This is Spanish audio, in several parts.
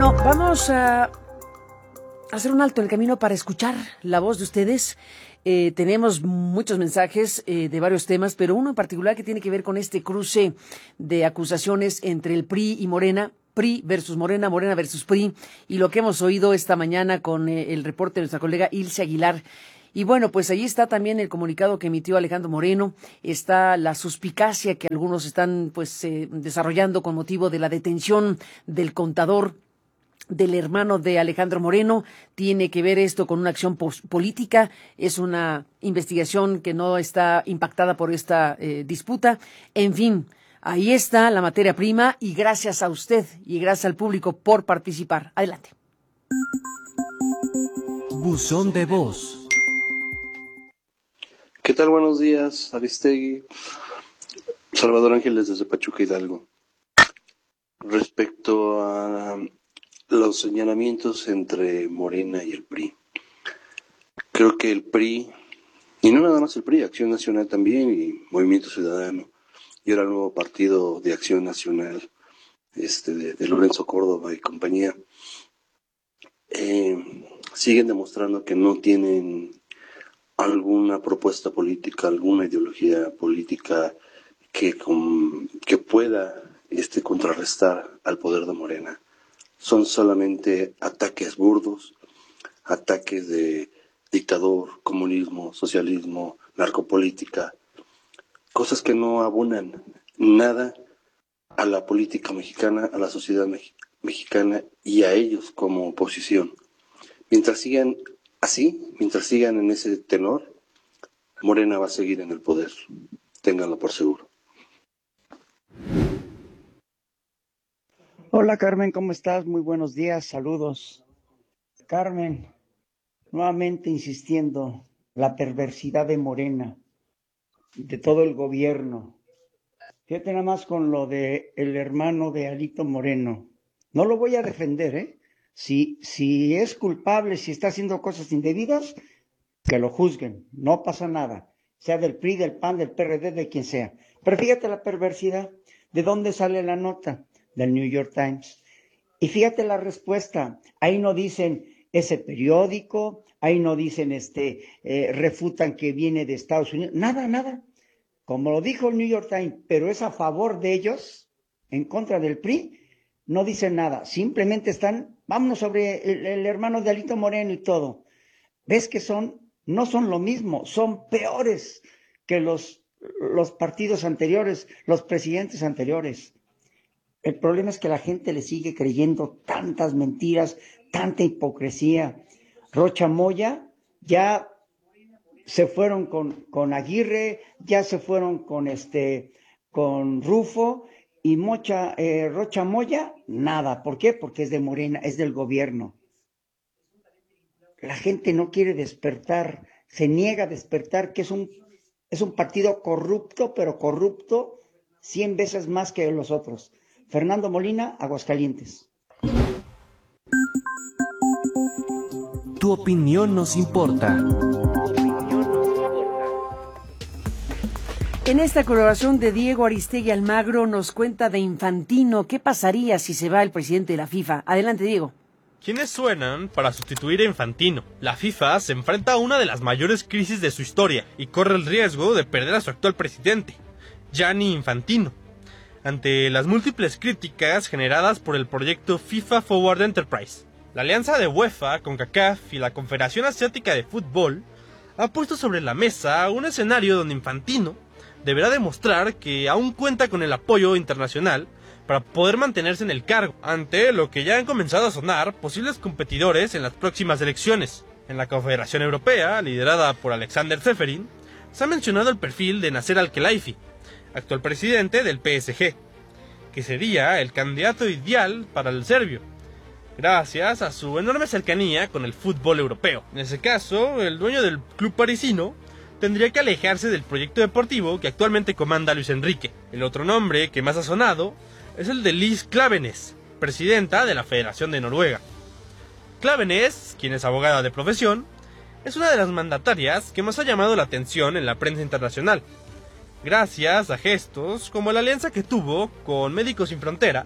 Bueno, vamos a hacer un alto en el camino para escuchar la voz de ustedes. Tenemos muchos mensajes de varios temas, pero uno en particular que tiene que ver con este cruce de acusaciones entre el PRI y Morena. PRI versus Morena, Morena versus PRI, y lo que hemos oído esta mañana con el reporte de nuestra colega Ilse Aguilar. Y bueno, pues ahí está también el comunicado que emitió Alejandro Moreno, está la suspicacia que algunos están desarrollando con motivo de la detención del contador del hermano de Alejandro Moreno. Tiene que ver esto con una acción política, es una investigación que no está impactada por esta disputa. En fin, ahí está la materia prima y gracias a usted y gracias al público por participar. Adelante. Buzón de voz. ¿Qué tal? Buenos días, Aristegui. Salvador Ángeles desde Pachuca, Hidalgo. Respecto a los señalamientos entre Morena y el PRI, creo que el PRI, y no nada más el PRI, Acción Nacional también y Movimiento Ciudadano, y ahora el nuevo partido de Acción Nacional, de Lorenzo Córdoba y compañía, siguen demostrando que no tienen alguna propuesta política, alguna ideología política que pueda contrarrestar al poder de Morena. Son solamente ataques burdos, ataques de dictador, comunismo, socialismo, narcopolítica, cosas que no abonan nada a la política mexicana, a la sociedad mexicana y a ellos como oposición. Mientras sigan así, mientras sigan en ese tenor, Morena va a seguir en el poder, ténganlo por seguro. Hola Carmen, ¿cómo estás? Muy buenos días, saludos. Carmen, nuevamente insistiendo, la perversidad de Morena, de todo el gobierno. Fíjate nada más con lo de el hermano de Alito Moreno. No lo voy a defender, ¿eh? Si es culpable, si está haciendo cosas indebidas, que lo juzguen, no pasa nada, sea del PRI, del PAN, del PRD, de quien sea. Pero fíjate la perversidad, ¿de dónde sale la nota? Del New York Times. Y fíjate la respuesta, ahí no dicen ese periódico, ahí no dicen refutan que viene de Estados Unidos, nada. Como lo dijo el New York Times, pero es a favor de ellos, en contra del PRI, no dicen nada, simplemente están, vámonos sobre el hermano de Alito Moreno y todo. ¿Ves que no son lo mismo, son peores que los partidos anteriores, los presidentes anteriores? El problema es que la gente le sigue creyendo tantas mentiras, tanta hipocresía. Rocha Moya ya se fueron con Aguirre, ya se fueron con Rufo, y Rocha Moya, nada. ¿Por qué? Porque es de Morena, es del gobierno. La gente no quiere despertar, se niega a despertar, que es un partido corrupto, pero corrupto 100 veces más que los otros. Fernando Molina, Aguascalientes. Tu opinión nos importa. En esta colaboración de Diego Aristegui Almagro nos cuenta de Infantino. ¿Qué pasaría si se va el presidente de la FIFA? Adelante, Diego. ¿Quiénes suenan para sustituir a Infantino? La FIFA se enfrenta a una de las mayores crisis de su historia y corre el riesgo de perder a su actual presidente, Gianni Infantino, ante las múltiples críticas generadas por el proyecto FIFA Forward Enterprise. La alianza de UEFA, CONCACAF y la Confederación Asiática de Fútbol ha puesto sobre la mesa un escenario donde Infantino deberá demostrar que aún cuenta con el apoyo internacional para poder mantenerse en el cargo, ante lo que ya han comenzado a sonar posibles competidores en las próximas elecciones. En la Confederación Europea, liderada por Alexander Ceferin, se ha mencionado el perfil de Nasser Al-Khelaifi, actual presidente del PSG, que sería el candidato ideal para el serbio, gracias a su enorme cercanía con el fútbol europeo. En ese caso, el dueño del club parisino tendría que alejarse del proyecto deportivo que actualmente comanda Luis Enrique. El otro nombre que más ha sonado es el de Liz Klaveness, presidenta de la Federación de Noruega. Klaveness, quien es abogada de profesión, es una de las mandatarias que más ha llamado la atención en la prensa internacional, gracias a gestos como la alianza que tuvo con Médicos Sin Frontera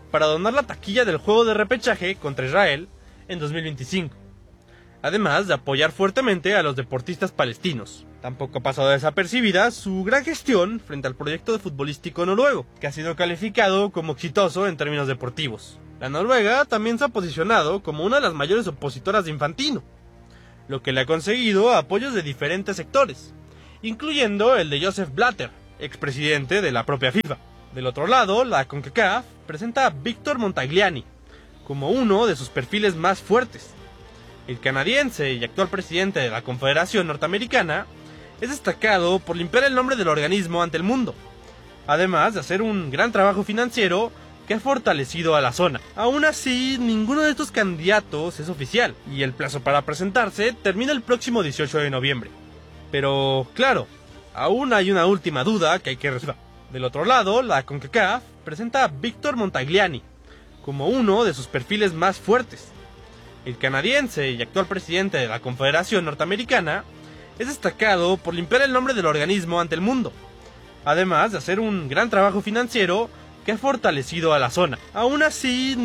para donar la taquilla del juego de repechaje contra Israel en 2025, además de apoyar fuertemente a los deportistas palestinos. Tampoco ha pasado desapercibida su gran gestión frente al proyecto futbolístico noruego, que ha sido calificado como exitoso en términos deportivos. La Noruega también se ha posicionado como una de las mayores opositoras de Infantino, lo que le ha conseguido apoyos de diferentes sectores, incluyendo el de Joseph Blatter, expresidente de la propia FIFA. Del otro lado, la CONCACAF presenta a Víctor Montagliani como uno de sus perfiles más fuertes. El canadiense y actual presidente de la Confederación Norteamericana es destacado por limpiar el nombre del organismo ante el mundo, además de hacer un gran trabajo financiero que ha fortalecido a la zona. Aún así, ninguno de estos candidatos es oficial, y el plazo para presentarse termina el próximo 18 de noviembre. Pero, claro, aún hay una última duda que hay que resolver. Del otro lado, la CONCACAF presenta a Víctor Montagliani como uno de sus perfiles más fuertes. El canadiense y actual presidente de la Confederación Norteamericana es destacado por limpiar el nombre del organismo ante el mundo, además de hacer un gran trabajo financiero que ha fortalecido a la zona. Aún así,